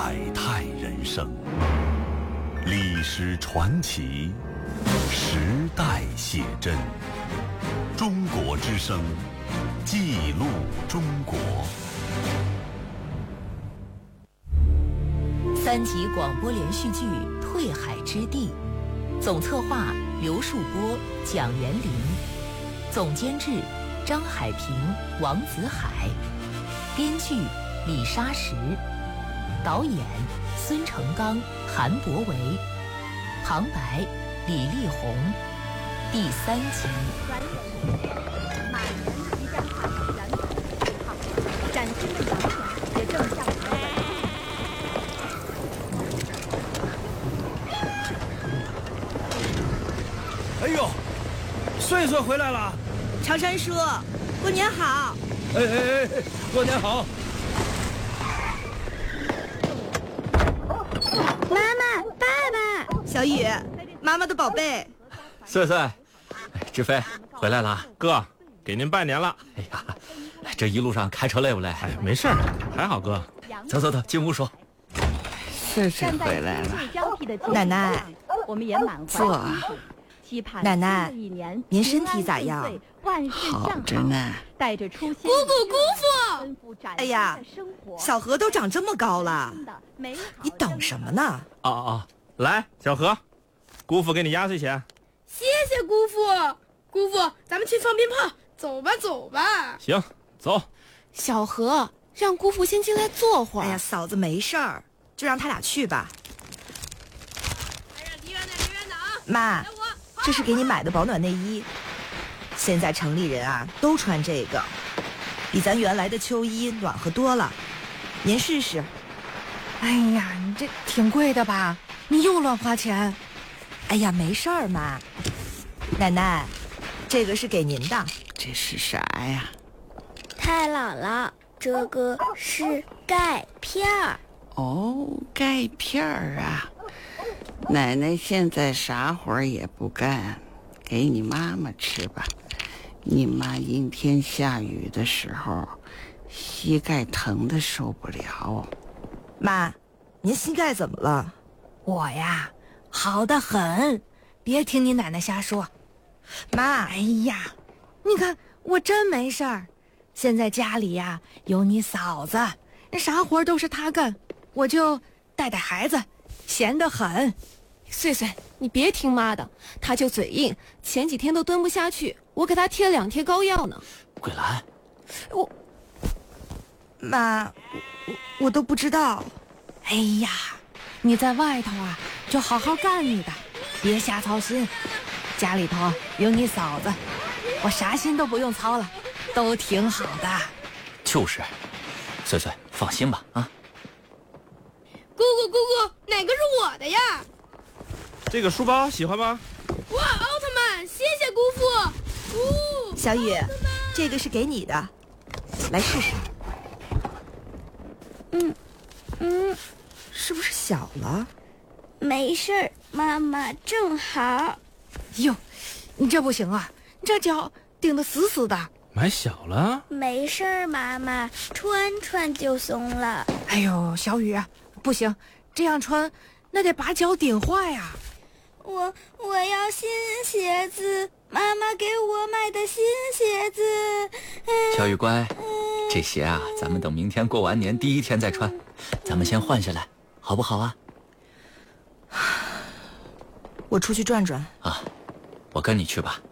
百态人生，历史传奇，时代写真。中国之声，记录中国。 3集广播连续剧《退海之地》，总策划刘树波、蒋元林，总监制张海平、王子海，编剧李沙石，导演孙成刚、韩博维，旁白李丽红。第3集。 马原即将踏上燃粉的路号，崭新的洋船也正向前。 哎呦，岁岁回来了！ 长山叔，过年好！ 哎，过年好！ 妈妈，爸爸， 小雨，妈妈的宝贝。 岁岁，志飞回来了， 哥，给您拜年了。 哎呀，这一路上开车累不累？ 哎，没事儿，还好哥。 走，进屋说。 岁岁回来了， 奶奶， 我们也满怀坐啊。 奶奶，您身体咋样？ 好着呢。 带着初心， 姑父。哎呀，小何都长这么高了，你等什么呢？ 哦，来，小何，姑父给你压岁钱。 谢谢姑父。姑父，咱们去放鞭炮，走吧。 行，走。 小何，让姑父先进来坐会儿。 哎呀，嫂子没事儿，就让他俩去吧。 离远点啊！ 妈，这是给你买的保暖内衣，现在城里人啊都穿这个，比咱原来的秋衣暖和多了，您试试。 哎呀，你这挺贵的吧？你又乱花钱。 哎呀，没事儿嘛。奶奶，这个是给您的。 这是啥呀？ 太姥姥，这个是钙片儿。 哦，钙片儿啊。奶奶现在啥活儿也不干，给你妈妈吃吧。你妈阴天下雨的时候，膝盖疼得受不了。 妈，您膝盖怎么了？ 我呀，好得很，别听你奶奶瞎说。 妈， 哎呀，你看我真没事儿。现在家里呀有你嫂子，啥活都是她干，我就带孩子，闲得很。 岁岁，你别听妈的，她就嘴硬，前几天都蹲不下去，我给她贴了2贴膏药呢。 桂兰， 妈，我都不知道。 哎呀，你在外头啊，就好好干你的，别瞎操心。家里头有你嫂子，我啥心都不用操了，都挺好的。 就是，岁岁放心吧啊。 姑姑，哪个是我的呀？ 这个书包喜欢吗？ 哇，奥特曼，谢谢姑父。 小雨，这个是给你的，来试试。是不是小了？ 没事儿，妈妈正好。 哟，你这不行啊，你这脚顶得死死的。 买小了？ 没事儿，妈妈，穿就松了。 哎呦，小雨，不行，这样穿那得把脚顶坏呀。 我要新鞋子，妈妈给我买的新鞋子。 小雨乖，这鞋啊，咱们等明天过完年第1天再穿，咱们先换下来，好不好啊？ 我出去转转啊，我跟你去吧。